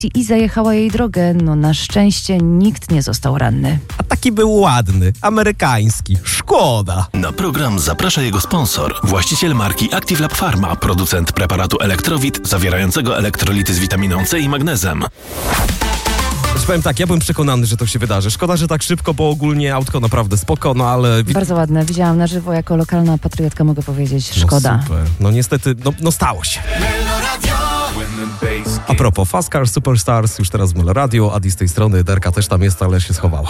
i zajechała jej drogę. No na szczęście nikt nie został ranny. A taki był ładny, amerykański. Szkoda. Na program zaprasza jego sponsor, właściciel marki Active Lab Pharma, producent preparatu Elektrowit zawierającego elektrolity z witaminą C i magnezem. Powiem tak, ja byłem przekonany, że to się wydarzy. Szkoda, że tak szybko, bo ogólnie autko naprawdę spoko, no ale... Bardzo ładne. Widziałam na żywo, jako lokalna patriotka mogę powiedzieć. Szkoda. No super. No niestety, no stało się. A propos, Fast Car Superstars już teraz w Melo Radio, Adi z tej strony, Derka też tam jest, ale się schowała.